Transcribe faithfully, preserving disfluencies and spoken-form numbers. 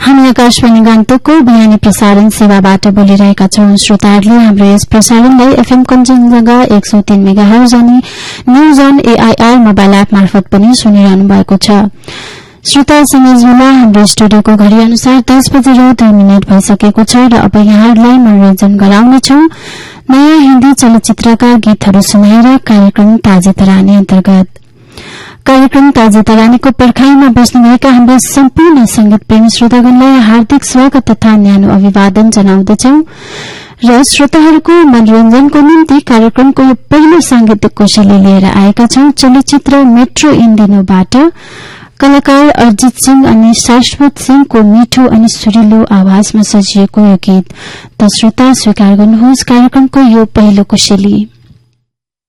हामी आकाशवाणी गान्तोकको बिहानी प्रसारण सेवाबाट बोलिरहेका छौं। श्रोताहरूले हाम्रो यस प्रसारणलाई एफएम कञ्चनजंघा एक सौ तीन मेगा हर्ज अनि news on AIR mobile app मार्फत पनि सुनिरहनु भएको छ। श्रोता समझमा हाम्रो स्टुडियोको घड़ी अनुसार दस बजेर दुई मिनट भइसकेको छ र अब यहाँहरूलाई मनोरञ्जन गराउनेछौ नयाँ हिन्दी चलचित्रका गीतहरू सुनाएर कार्यक्रम ताजे तरानी अन्तर्गत। कार्यक्रम ताजे तरानीको पर्खाईमा बस्नुभएका हाम्रो सम्पूर्ण संगीत प्रेमी श्रोतागणलाई हार्दिक स्वागत तथा न्यानो अभिवादन जनाउँदछौ र श्रोताहरूको मनोरञ्जनको निम्ति कार्यक्रमको यो पहिलो सांगीतिक कोशली लिएर आएका छौं। चलचित्र मेट्रो इन्डिनोबाट कलाकार अरिजित सिंह अनि शाश्वत सिंहको मिठो अनि सुरिलो आवाजमा सजिएको यो गीत। त श्रोता स्वीकार गर्नुहोस् कार्यक्रमको यो पहिलो कोशली।